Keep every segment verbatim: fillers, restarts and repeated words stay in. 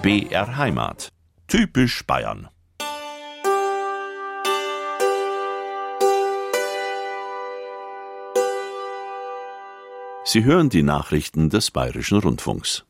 B R Heimat. Typisch Bayern. Sie hören die Nachrichten des Bayerischen Rundfunks.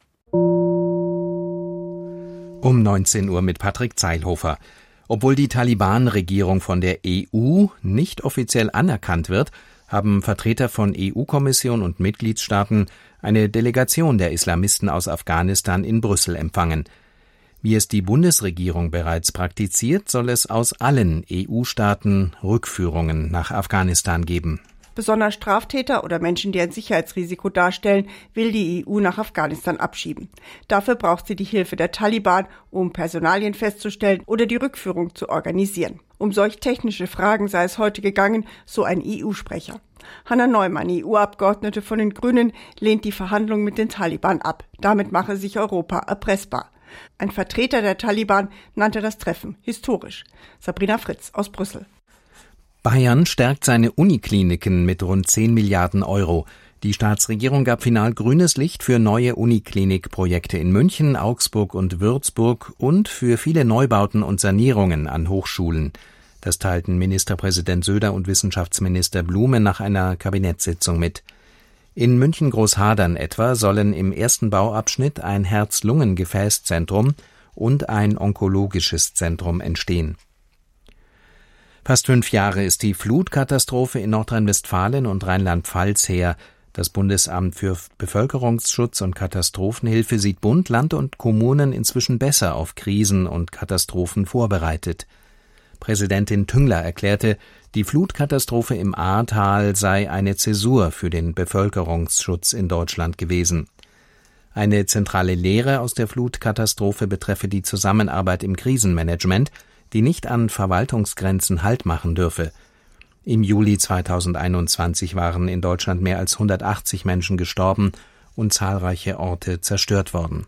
Um neunzehn Uhr mit Patrick Zeilhofer. Obwohl die Taliban-Regierung von der E U nicht offiziell anerkannt wird, haben Vertreter von E U-Kommission und Mitgliedstaaten eine Delegation der Islamisten aus Afghanistan in Brüssel empfangen. Wie es die Bundesregierung bereits praktiziert, soll es aus allen E U-Staaten Rückführungen nach Afghanistan geben. Besonders Straftäter oder Menschen, die ein Sicherheitsrisiko darstellen, will die E U nach Afghanistan abschieben. Dafür braucht sie die Hilfe der Taliban, um Personalien festzustellen oder die Rückführung zu organisieren. Um solch technische Fragen sei es heute gegangen, so ein E U-Sprecher. Hanna Neumann, E U-Abgeordnete von den Grünen, lehnt die Verhandlungen mit den Taliban ab. Damit mache sich Europa erpressbar. Ein Vertreter der Taliban nannte das Treffen historisch. Sabrina Fritz aus Brüssel. Bayern stärkt seine Unikliniken mit rund zehn Milliarden Euro. Die Staatsregierung gab final grünes Licht für neue Uniklinikprojekte in München, Augsburg und Würzburg und für viele Neubauten und Sanierungen an Hochschulen. Das teilten Ministerpräsident Söder und Wissenschaftsminister Blume nach einer Kabinettssitzung mit. In München-Großhadern etwa sollen im ersten Bauabschnitt ein Herz-Lungen-Gefäßzentrum und ein onkologisches Zentrum entstehen. Fast fünf Jahre ist die Flutkatastrophe in Nordrhein-Westfalen und Rheinland-Pfalz her. Das Bundesamt für Bevölkerungsschutz und Katastrophenhilfe sieht Bund, Land und Kommunen inzwischen besser auf Krisen und Katastrophen vorbereitet. Präsidentin Tüngler erklärte, die Flutkatastrophe im Ahrtal sei eine Zäsur für den Bevölkerungsschutz in Deutschland gewesen. Eine zentrale Lehre aus der Flutkatastrophe betreffe die Zusammenarbeit im Krisenmanagement, die nicht an Verwaltungsgrenzen Halt machen dürfe. Im Juli zweitausendeinundzwanzig waren in Deutschland mehr als hundertachtzig Menschen gestorben und zahlreiche Orte zerstört worden.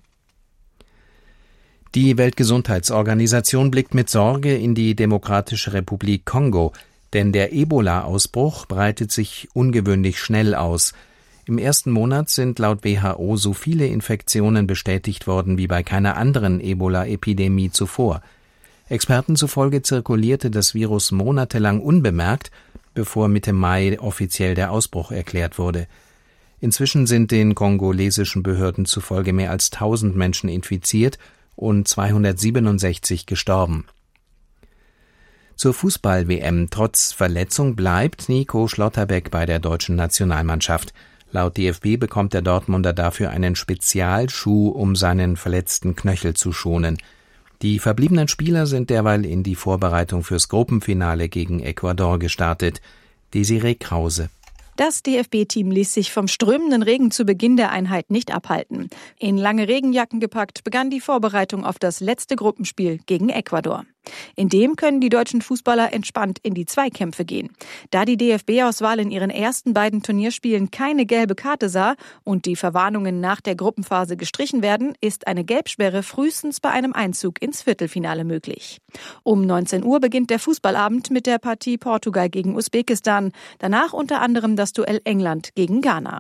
Die Weltgesundheitsorganisation blickt mit Sorge in die Demokratische Republik Kongo, denn der Ebola-Ausbruch breitet sich ungewöhnlich schnell aus. Im ersten Monat sind laut W H O so viele Infektionen bestätigt worden wie bei keiner anderen Ebola-Epidemie zuvor. Experten zufolge zirkulierte das Virus monatelang unbemerkt, bevor Mitte Mai offiziell der Ausbruch erklärt wurde. Inzwischen sind den kongolesischen Behörden zufolge mehr als tausend Menschen infiziert und zweihundertsiebenundsechzig gestorben. Zur Fußball-W M trotz Verletzung bleibt Nico Schlotterbeck bei der deutschen Nationalmannschaft. Laut D F B bekommt der Dortmunder dafür einen Spezialschuh, um seinen verletzten Knöchel zu schonen. Die verbliebenen Spieler sind derweil in die Vorbereitung fürs Gruppenfinale gegen Ecuador gestartet. Desiree Krause. Das D F B-Team ließ sich vom strömenden Regen zu Beginn der Einheit nicht abhalten. In lange Regenjacken gepackt begann die Vorbereitung auf das letzte Gruppenspiel gegen Ecuador. In dem können die deutschen Fußballer entspannt in die Zweikämpfe gehen. Da die D F B-Auswahl in ihren ersten beiden Turnierspielen keine gelbe Karte sah und die Verwarnungen nach der Gruppenphase gestrichen werden, ist eine Gelbsperre frühestens bei einem Einzug ins Viertelfinale möglich. Um neunzehn Uhr beginnt der Fußballabend mit der Partie Portugal gegen Usbekistan. Danach unter anderem das Duell England gegen Ghana.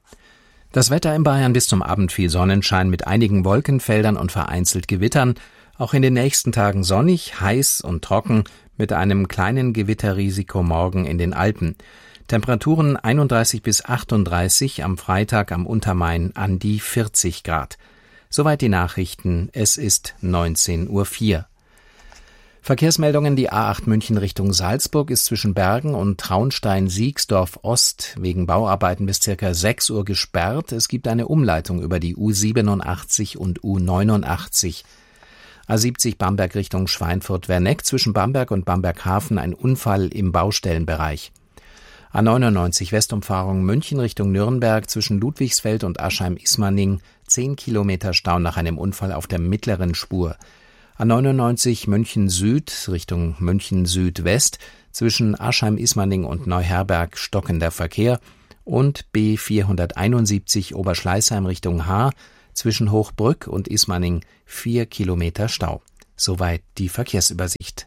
Das Wetter in Bayern: bis zum Abend viel Sonnenschein mit einigen Wolkenfeldern und vereinzelt Gewittern. Auch in den nächsten Tagen sonnig, heiß und trocken mit einem kleinen Gewitterrisiko morgen in den Alpen. Temperaturen einunddreißig bis achtunddreißig, am Freitag am Untermain an die vierzig Grad. Soweit die Nachrichten. Es ist neunzehn Uhr vier. Verkehrsmeldungen: Die A acht München Richtung Salzburg ist zwischen Bergen und Traunstein-Siegsdorf Ost wegen Bauarbeiten bis circa sechs Uhr gesperrt. Es gibt eine Umleitung über die U siebenundachtzig und U neunundachtzig. A siebzig Bamberg Richtung Schweinfurt-Werneck, zwischen Bamberg und Bamberg-Hafen ein Unfall im Baustellenbereich. A neunundneunzig Westumfahrung München Richtung Nürnberg, zwischen Ludwigsfeld und Aschheim-Ismaning zehn Kilometer Stau nach einem Unfall auf der mittleren Spur. A neunundneunzig München Süd Richtung München Südwest, zwischen Aschheim-Ismaning und Neuherberg stockender Verkehr. Und B vierhunderteinundsiebzig Oberschleißheim Richtung Haar, zwischen Hochbrück und Ismaning vier Kilometer Stau. Soweit die Verkehrsübersicht.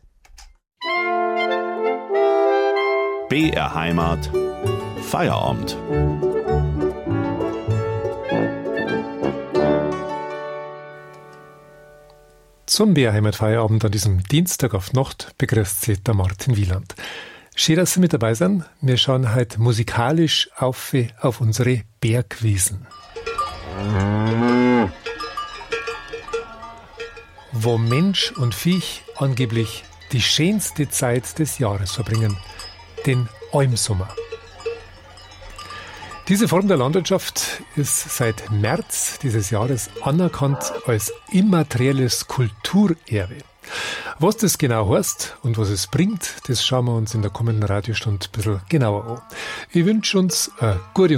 B R Heimat Feierabend. Zum Bärheimat-Feierabend an diesem Dienstag auf Nacht begrüßt Sie der Martin Wieland. Schön, dass Sie mit dabei sind. Wir schauen heute musikalisch auf, auf unsere Bergwiesen. Wo Mensch und Viech angeblich die schönste Zeit des Jahres verbringen, den Almsommer. Diese Form der Landwirtschaft ist seit März dieses Jahres anerkannt als immaterielles Kulturerbe. Was das genau heißt und was es bringt, das schauen wir uns in der kommenden Radiostunde ein bisschen genauer an. Ich wünsche uns eine gute